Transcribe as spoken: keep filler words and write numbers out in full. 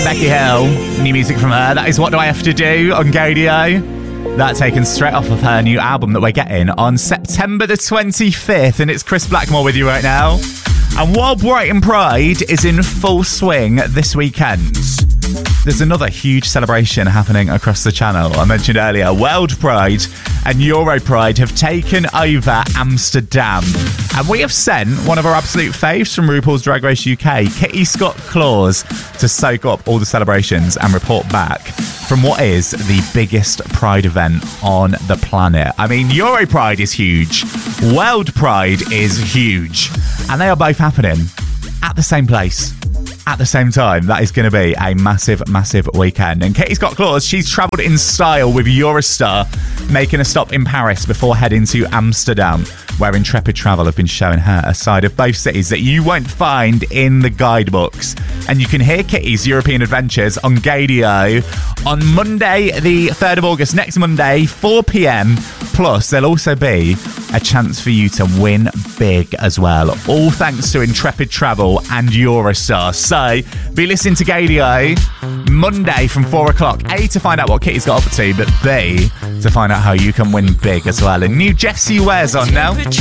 Becky Hill, new music from her. That is What Do I Have to Do on Gadio. That taken straight off of her new album that we're getting on September the twenty-fifth. And it's Chris Blackmore with you right now. And while Brighton Pride is in full swing this weekend, there's another huge celebration happening across the channel. I mentioned earlier, World Pride and Euro Pride have taken over Amsterdam. And we have sent one of our absolute faves from RuPaul's Drag Race U K, Kitty Scott-Claus, to soak up all the celebrations and report back from what is the biggest Pride event on the planet. I mean, Euro Pride is huge. World Pride is huge. And they are both happening at the same place. At the same time, that is going to be a massive, massive weekend. And Kitty Scott-Claus, she's travelled in style with Eurostar, making a stop in Paris before heading to Amsterdam, where Intrepid Travel have been showing her a side of both cities that you won't find in the guidebooks. And you can hear Kitty's European adventures on Gadio on Monday, the third of August, next Monday, four p.m. Plus, there'll also be a chance for you to win big as well. All thanks to Intrepid Travel and Eurostar. So, be listening to Gadio Monday from four o'clock. A, to find out what Kitty's got up to, but B, to find out how you can win big as well. And new Jessie Ware's on now.